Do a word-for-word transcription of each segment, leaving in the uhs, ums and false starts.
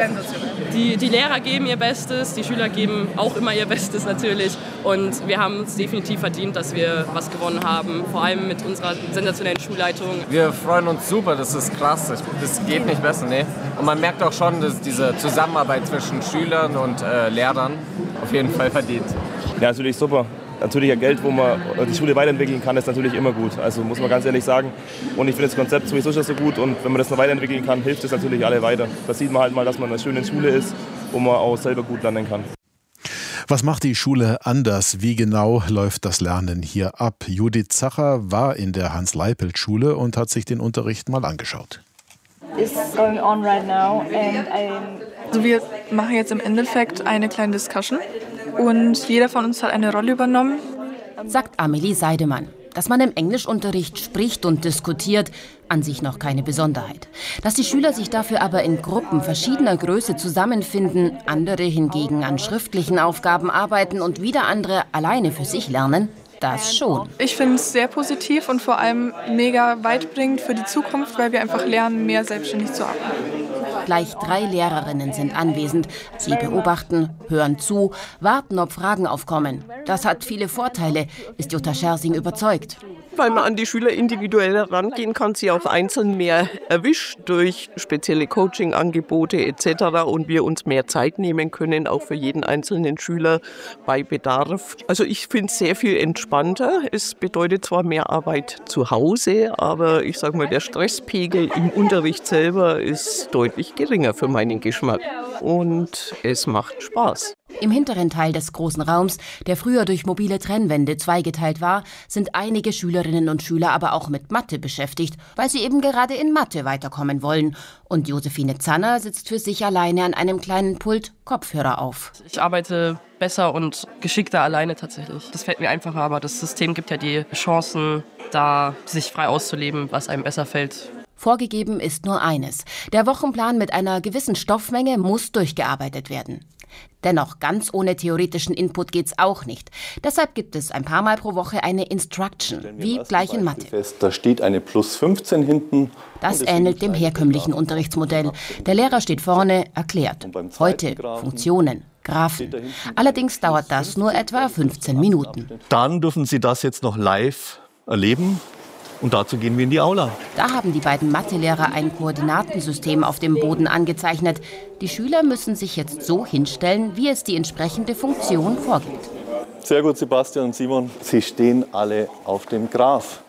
sensationell. Die, die Lehrer geben ihr Bestes, die Schüler geben auch immer ihr Bestes natürlich. Und wir haben uns definitiv verdient, dass wir was gewonnen haben. Vor allem mit unserer sensationellen Schulleitung. Wir freuen uns super, das ist krass. Das geht nicht besser, ne? Und man merkt auch schon, dass diese Zusammenarbeit zwischen Schülern und äh, Lehrern auf jeden Fall verdient. Ja, natürlich super. Natürlich ein Geld, wo man die Schule weiterentwickeln kann, ist natürlich immer gut. Also muss man ganz ehrlich sagen. Und ich finde das Konzept sowieso schon so gut. Und wenn man das noch weiterentwickeln kann, hilft es natürlich alle weiter. Da sieht man halt mal, dass man in einer schönen Schule ist, wo man auch selber gut lernen kann. Was macht die Schule anders? Wie genau läuft das Lernen hier ab? Judith Zacher war in der Hans-Leipelt-Schule und hat sich den Unterricht mal angeschaut. Also wir machen jetzt im Endeffekt eine kleine Discussion und jeder von uns hat eine Rolle übernommen. Sagt Amelie Seidemann. Dass man im Englischunterricht spricht und diskutiert, an sich noch keine Besonderheit. Dass die Schüler sich dafür aber in Gruppen verschiedener Größe zusammenfinden, andere hingegen an schriftlichen Aufgaben arbeiten und wieder andere alleine für sich lernen, das schon. Ich finde es sehr positiv und vor allem mega weitbringend für die Zukunft, weil wir einfach lernen, mehr selbstständig zu arbeiten. Gleich drei Lehrerinnen sind anwesend. Sie beobachten, hören zu, warten, ob Fragen aufkommen. Das hat viele Vorteile, ist Jutta Schersing überzeugt. Weil man an die Schüler individuell herangehen kann, sie auch einzeln mehr erwischt durch spezielle Coaching-Angebote et cetera und wir uns mehr Zeit nehmen können, auch für jeden einzelnen Schüler bei Bedarf. Also ich finde es sehr viel entspannter. Es bedeutet zwar mehr Arbeit zu Hause, aber ich sage mal, der Stresspegel im Unterricht selber ist deutlich geringer für meinen Geschmack. Und es macht Spaß. Im hinteren Teil des großen Raums, der früher durch mobile Trennwände zweigeteilt war, sind einige Schülerinnen und Schüler aber auch mit Mathe beschäftigt, weil sie eben gerade in Mathe weiterkommen wollen. Und Josephine Zanner sitzt für sich alleine an einem kleinen Pult, Kopfhörer auf. Ich arbeite besser und geschickter alleine tatsächlich. Das fällt mir einfacher, aber das System gibt ja die Chancen, da sich frei auszuleben, was einem besser fällt. Vorgegeben ist nur eines. Der Wochenplan mit einer gewissen Stoffmenge muss durchgearbeitet werden. Dennoch, ganz ohne theoretischen Input geht's auch nicht. Deshalb gibt es ein paar Mal pro Woche eine Instruction, wie gleich in Mathe. Fest, da steht eine plus fünfzehn hinten. Das ähnelt dem herkömmlichen Unterrichtsmodell. Der Lehrer steht vorne, erklärt. Heute Funktionen, Graphen. Allerdings dauert das nur etwa fünfzehn Minuten. Dann dürfen Sie das jetzt noch live erleben. Und dazu gehen wir in die Aula. Da haben die beiden Mathelehrer ein Koordinatensystem auf dem Boden angezeichnet. Die Schüler müssen sich jetzt so hinstellen, wie es die entsprechende Funktion vorgibt. Sehr gut, Sebastian und Simon. Sie stehen alle auf dem Graph.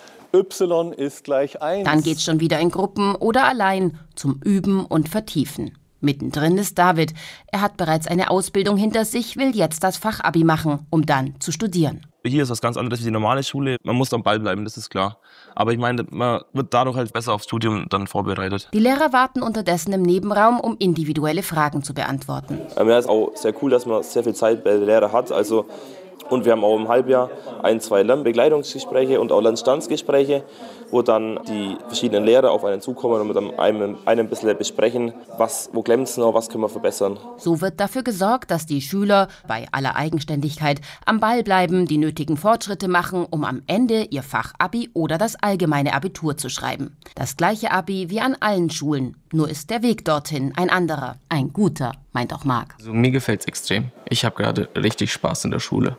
Y ist gleich eins. Dann geht's schon wieder in Gruppen oder allein zum Üben und Vertiefen. Mittendrin ist David. Er hat bereits eine Ausbildung hinter sich, will jetzt das Fachabi machen, um dann zu studieren. Hier ist was ganz anderes wie die normale Schule. Man muss am Ball bleiben, das ist klar. Aber ich meine, man wird dadurch halt besser aufs Studium dann vorbereitet. Die Lehrer warten unterdessen im Nebenraum, um individuelle Fragen zu beantworten. Ja, es ist auch sehr cool, dass man sehr viel Zeit bei der Lehrer hat. Also, und wir haben auch im Halbjahr ein, zwei Lernbegleitungsgespräche und auch Lernstandsgespräche, wo dann die verschiedenen Lehrer auf einen zukommen und mit einem, einem ein bisschen besprechen, was, wo klemmt es noch, was können wir verbessern. So wird dafür gesorgt, dass die Schüler bei aller Eigenständigkeit am Ball bleiben, die nötigen Fortschritte machen, um am Ende ihr Fachabi oder das allgemeine Abitur zu schreiben. Das gleiche Abi wie an allen Schulen, nur ist der Weg dorthin ein anderer, ein guter, meint auch Marc. Also, mir gefällt es extrem. Ich habe gerade richtig Spaß in der Schule.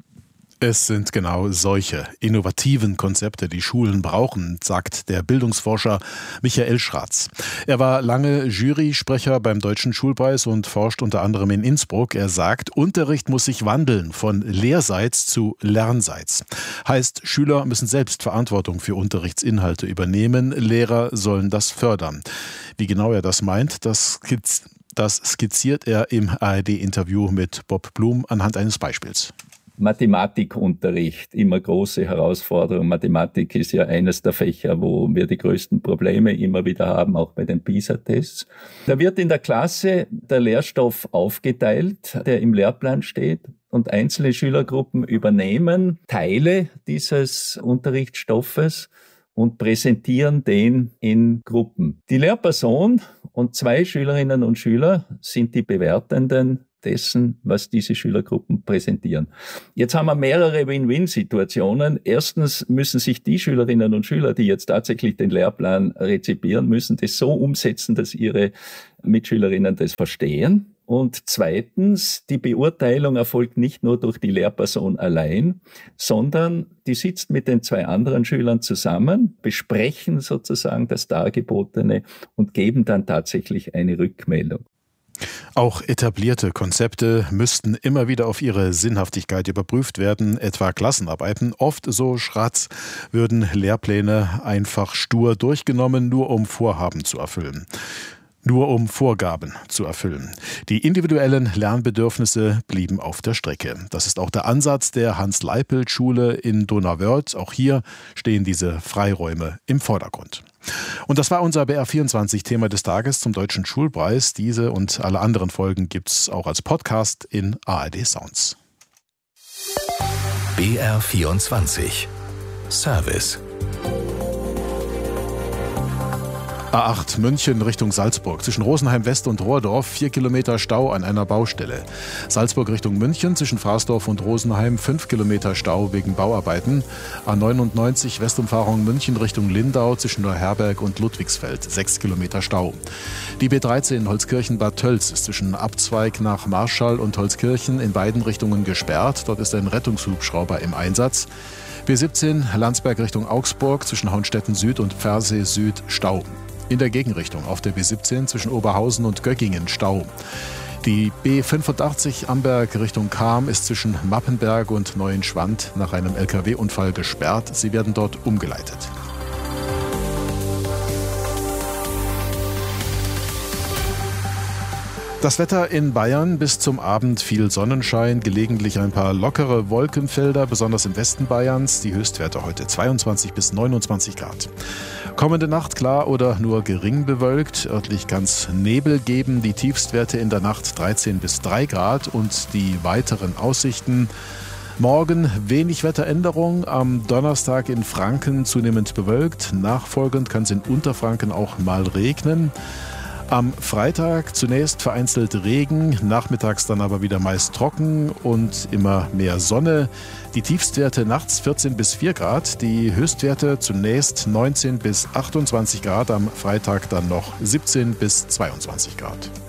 Es sind genau solche innovativen Konzepte, die Schulen brauchen, sagt der Bildungsforscher Michael Schratz. Er war lange Jurysprecher beim Deutschen Schulpreis und forscht unter anderem in Innsbruck. Er sagt, Unterricht muss sich wandeln von Lehrseits zu Lernseits. Heißt, Schüler müssen selbst Verantwortung für Unterrichtsinhalte übernehmen, Lehrer sollen das fördern. Wie genau er das meint, das skizziert, das skizziert er im A R D-Interview mit Bob Blum anhand eines Beispiels. Mathematikunterricht, immer große Herausforderung. Mathematik ist ja eines der Fächer, wo wir die größten Probleme immer wieder haben, auch bei den PISA-Tests. Da wird in der Klasse der Lehrstoff aufgeteilt, der im Lehrplan steht, und einzelne Schülergruppen übernehmen Teile dieses Unterrichtsstoffes und präsentieren den in Gruppen. Die Lehrperson und zwei Schülerinnen und Schüler sind die Bewertenden dessen, was diese Schülergruppen präsentieren. Jetzt haben wir mehrere Win-Win-Situationen. Erstens müssen sich die Schülerinnen und Schüler, die jetzt tatsächlich den Lehrplan rezipieren, müssen das so umsetzen, dass ihre Mitschülerinnen das verstehen. Und zweitens, die Beurteilung erfolgt nicht nur durch die Lehrperson allein, sondern die sitzt mit den zwei anderen Schülern zusammen, besprechen sozusagen das Dargebotene und geben dann tatsächlich eine Rückmeldung. Auch etablierte Konzepte müssten immer wieder auf ihre Sinnhaftigkeit überprüft werden, etwa Klassenarbeiten. Oft, so Schratz, würden Lehrpläne einfach stur durchgenommen, nur um Vorhaben zu erfüllen. Nur um Vorgaben zu erfüllen. Die individuellen Lernbedürfnisse blieben auf der Strecke. Das ist auch der Ansatz der Hans-Leipold-Schule in Donauwörth. Auch hier stehen diese Freiräume im Vordergrund. Und das war unser B R vierundzwanzig-Thema des Tages zum Deutschen Schulpreis. Diese und alle anderen Folgen gibt's auch als Podcast in A R D Sounds. B R vierundzwanzig Service. A acht München Richtung Salzburg. Zwischen Rosenheim West und Rohrdorf vier Kilometer Stau an einer Baustelle. Salzburg Richtung München zwischen Fraßdorf und Rosenheim fünf Kilometer Stau wegen Bauarbeiten. A neunundneunzig Westumfahrung München Richtung Lindau zwischen Neuherberg und Ludwigsfeld sechs Kilometer Stau. Die B dreizehn Holzkirchen-Bad Tölz ist zwischen Abzweig nach Marschall und Holzkirchen in beiden Richtungen gesperrt. Dort ist ein Rettungshubschrauber im Einsatz. B siebzehn Landsberg Richtung Augsburg zwischen Hauenstetten Süd und Pfersee Süd Stau. In der Gegenrichtung auf der B siebzehn zwischen Oberhausen und Göggingen Stau. Die B fünfundachtzig Amberg Richtung Cham ist zwischen Mappenberg und Neuenschwand nach einem L K W-Unfall gesperrt. Sie werden dort umgeleitet. Das Wetter in Bayern: bis zum Abend viel Sonnenschein, gelegentlich ein paar lockere Wolkenfelder, besonders im Westen Bayerns. Die Höchstwerte heute zweiundzwanzig bis neunundzwanzig Grad. Kommende Nacht klar oder nur gering bewölkt. Örtlich kann es Nebel geben. Die Tiefstwerte in der Nacht dreizehn bis drei Grad und die weiteren Aussichten: morgen wenig Wetteränderung, am Donnerstag in Franken zunehmend bewölkt. Nachfolgend kann es in Unterfranken auch mal regnen. Am Freitag zunächst vereinzelt Regen, nachmittags dann aber wieder meist trocken und immer mehr Sonne. Die Tiefstwerte nachts vierzehn bis vier Grad, die Höchstwerte zunächst neunzehn bis achtundzwanzig Grad, am Freitag dann noch siebzehn bis zweiundzwanzig Grad.